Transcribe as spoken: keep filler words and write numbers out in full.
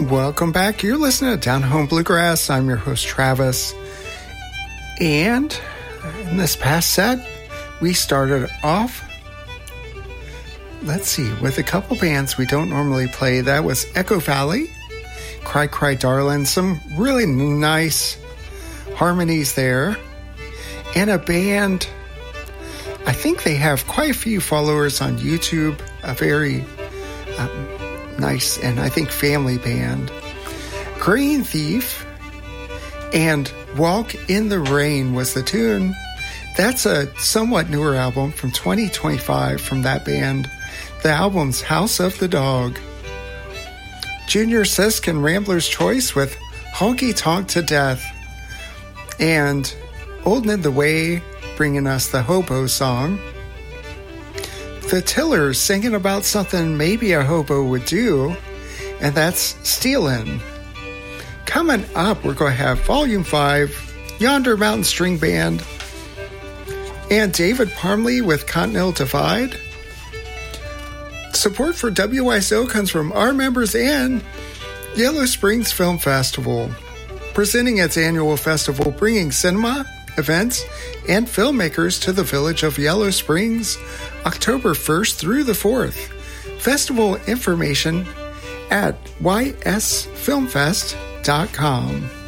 Welcome back. You're listening to Down Home Bluegrass. I'm your host, Travis. And in this past set, we started off, let's see, with a couple bands we don't normally play. That was Echo Valley, Cry Cry Darlin', some really nice harmonies there. And a band, I think they have quite a few followers on YouTube, a very um, nice and I think family band, Green Thief, and Walk in the Rain was the tune. That's a somewhat newer album from twenty twenty-five from that band. The album's House of the Dog. Junior Sisk and Rambler's Choice with Honky Tonk to Death. And Old Ned the Way bringing us the Hobo song. The Tillers singing about something maybe a hobo would do, and that's stealin'. Coming up, we're going to have Volume five, Yonder Mountain String Band, and David Parmley with Continental Divide. Support for W S O comes from our members and Yellow Springs Film Festival, presenting its annual festival, bringing cinema, events, and filmmakers to the village of Yellow Springs, October first through the fourth. Festival information at y s film fest dot com.